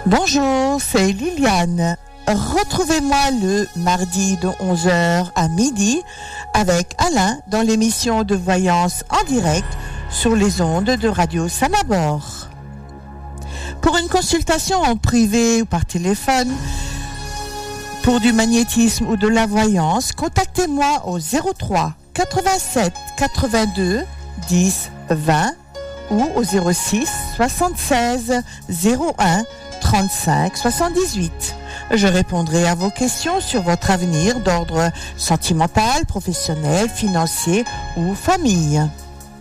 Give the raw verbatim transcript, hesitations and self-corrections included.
Bonjour, c'est Liliane. Retrouvez-moi le mardi de onze heures à midi avec Alain dans l'émission de voyance en direct sur les ondes de Radio Sanabor. Pour une consultation en privé ou par téléphone, pour du magnétisme ou de la voyance, contactez-moi au zéro trois quatre-vingt-sept quatre-vingt-deux dix vingt ou au zéro six soixante-seize zéro un trente-cinq soixante-dix-huit. Je répondrai à vos questions sur votre avenir d'ordre sentimental, professionnel, financier ou famille.